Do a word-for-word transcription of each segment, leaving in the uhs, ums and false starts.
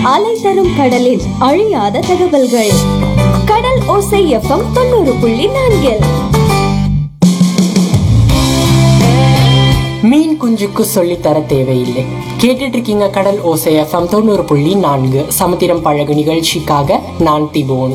அலை தரும் கடலின் அழியாத தகவல்கள். கடல் ஓசை எஃப்எம் தொண்ணூறு புள்ளி நான்கில். மீன் குஞ்சுக்கு சொல்லி தர தேவையில்லை. கேட்டுட்டு இருக்கீங்க கடல் ஓசை எஃப்எம் தொண்ணூறு புள்ளி நான்கு. சமுத்திரம் பழகு நிகழ்ச்சிக்காக நான் திபோன்.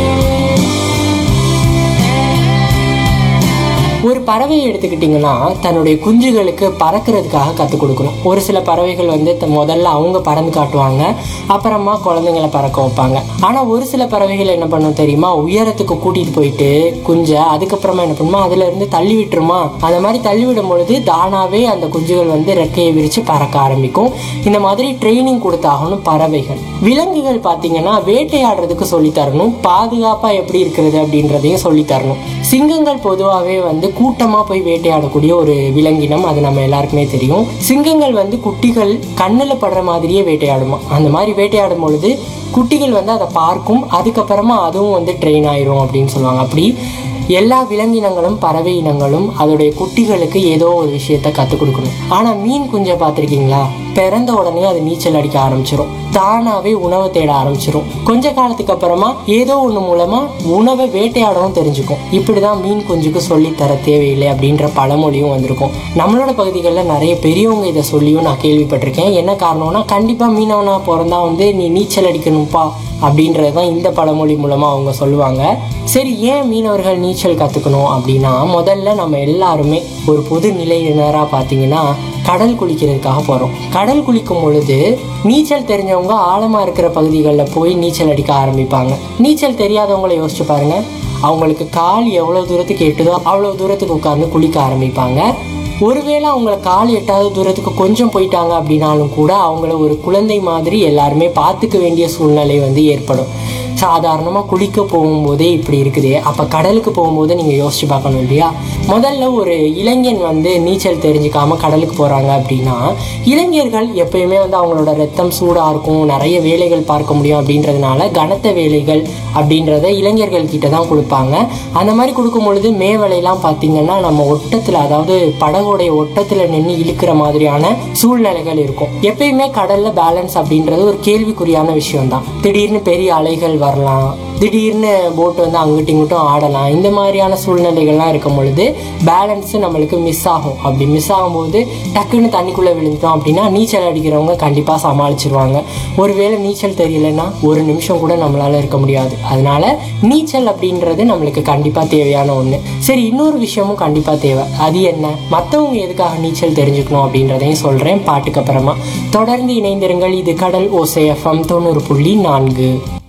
ஒரு பறவையை எடுத்துக்கிட்டிங்கன்னா தன்னுடைய குஞ்சுகளுக்கு பறக்கிறதுக்காக கற்றுக் கொடுக்கணும். ஒரு சில பறவைகள் வந்து முதல்ல அவங்க பறந்து காட்டுவாங்க, அப்புறமா குழந்தைங்களை பறக்க வைப்பாங்க. ஆனால் ஒரு சில பறவைகள் என்ன பண்ணும் தெரியுமா, உயரத்துக்கு கூட்டிகிட்டு போயிட்டு குஞ்சை அதுக்கப்புறமா என்ன பண்ணுமா, அதுல இருந்து தள்ளி விட்டுருமா. அந்த மாதிரி தள்ளி விடும் பொழுது தானாவே அந்த குஞ்சுகள் வந்து ரெக்கையை விரித்து பறக்க ஆரம்பிக்கும். இந்த மாதிரி ட்ரைனிங் கொடுத்தாகணும் பறவைகள். விலங்குகள் பார்த்தீங்கன்னா வேட்டையாடுறதுக்கு சொல்லித்தரணும், பாதுகாப்பாக எப்படி இருக்கிறது அப்படின்றதையும் சொல்லித்தரணும். சிங்கங்கள் பொதுவாகவே வந்து கூட்டமா போய் வேட்டையாடக்கூடிய ஒரு விலங்கினம், அது நம்ம எல்லாருக்குமே தெரியும். சிங்கங்கள் வந்து குட்டிகள் கண்ணில் படுற மாதிரியே வேட்டையாடுமா. அந்த மாதிரி வேட்டையாடும் பொழுது குட்டிகள் வந்து அதை பார்க்கும், அதுக்கப்புறமா அதுவும் வந்து ட்ரெயின் ஆயிரும் அப்படின்னு சொல்லுவாங்க. அப்படி எல்லா விலங்கினங்களும் பறவை இனங்களும் அதோடைய குட்டிகளுக்கு ஏதோ ஒரு விஷயத்த கற்றுக் கொடுக்கணும். ஆனால் மீன் குஞ்சை பார்த்துருக்கீங்களா, பிறந்த உடனே அது நீச்சல் அடிக்க ஆரம்பிச்சிடும், தானாவே உணவை தேட ஆரம்பிச்சிடும். கொஞ்ச காலத்துக்கு அப்புறமா ஏதோ ஒன்று மூலமா உணவை வேட்டையாடவும் தெரிஞ்சுக்கும். இப்படிதான் மீன் குஞ்சுக்கு சொல்லி தர தேவையில்லை அப்படின்ற பழமொழியும் வந்திருக்கும். நம்மளோட பகுதிகளில் நிறைய பெரியவங்க இதை சொல்லியும் நான் கேள்விப்பட்டிருக்கேன். என்ன காரணம்னா, கண்டிப்பா மீனவனா பிறந்தா வந்து நீ நீச்சல் அடிக்கணும்ப்பா அப்படின்றதான் இந்த பழமொழி மூலமா அவங்க சொல்லுவாங்க. சரி, ஏன் மீனவர்கள் நீச்சல் கத்துக்கணும் அப்படின்னா, முதல்ல நம்ம எல்லாருமே ஒரு பொது நிலையினரா பார்த்தீங்கன்னா கடல் குளிக்கிறதுக்காக போறோம். கடல் குளிக்கும் பொழுது நீச்சல் தெரிஞ்சவங்க ஆழமா இருக்கிற பகுதிகளில் போய் நீச்சல் அடிக்க ஆரம்பிப்பாங்க. நீச்சல் தெரியாதவங்களை யோசிச்சு பாருங்க, அவங்களுக்கு கால் எவ்வளவு தூரத்துக்கு எட்டுதோ அவ்வளவு தூரத்துக்கு உட்கார்ந்து குளிக்க ஆரம்பிப்பாங்க. ஒருவேளை அவங்கள கால் எட்டாவது தூரத்துக்கு கொஞ்சம் போயிட்டாங்க அப்படின்னாலும் கூட அவங்கள ஒரு குழந்தை மாதிரி எல்லாருமே பார்த்துக்க வேண்டிய சூழ்நிலை வந்து ஏற்படும். சாதாரணமாக குளிக்க போகும்போதே இப்படி இருக்குது, அப்போ கடலுக்கு போகும்போது நீங்கள் யோசிச்சு பார்க்கணும் இல்லையா. முதல்ல ஒரு இளைஞன் வந்து நீச்சல் தெரிஞ்சுக்காம கடலுக்கு போகிறாங்க அப்படின்னா, இளைஞர்கள் எப்பயுமே வந்து அவங்களோட ரத்தம் சூடாக இருக்கும், நிறைய வேலைகள் பார்க்க முடியும் அப்படின்றதுனால கனத்த வேலைகள் அப்படின்றத இளைஞர்கள் கிட்ட தான் கொடுப்பாங்க. அந்த மாதிரி கொடுக்கும் பொழுது மேவலையெல்லாம் பார்த்தீங்கன்னா நம்ம ஒட்டத்தில், அதாவது படகுடைய ஒட்டத்தில் நின்று இழுக்கிற மாதிரியான சூழ்நிலைகள் இருக்கும். எப்பயுமே கடலில் பேலன்ஸ் அப்படின்றது ஒரு கேள்விக்குறியான விஷயம் தான். திடீர்னு பெரிய அலைகள் வரலாம், திடீர்னு போட்டு வந்து அங்கிட்டும் இங்கிட்டும் ஆடலாம். இந்த மாதிரியான சூழ்நிலைகள்லாம் இருக்கும் பொழுது பேலன்ஸு நம்மளுக்கு மிஸ் ஆகும். அப்படி மிஸ் ஆகும்போது டக்குன்னு தண்ணிக்குள்ளே விழுந்துட்டோம் அப்படின்னா நீச்சல் அடிக்கிறவங்க கண்டிப்பாக சமாளிச்சிருவாங்க. ஒருவேளை நீச்சல் தெரியலைன்னா ஒரு நிமிஷம் கூட நம்மளால் இருக்க முடியாது. அதனால நீச்சல் அப்படின்றது நம்மளுக்கு கண்டிப்பாக தேவையான ஒன்று. சரி, இன்னொரு விஷயமும் கண்டிப்பாக தேவை. அது என்ன, மற்றவங்க எதுக்காக நீச்சல் தெரிஞ்சுக்கணும் அப்படின்றதையும் சொல்கிறேன் பாட்டுக்கு அப்புறமா. தொடர்ந்து இணைந்திருங்கள். இது கடல் ஓசை எஃப்எம் தொண்ணூறு புள்ளி நான்கு.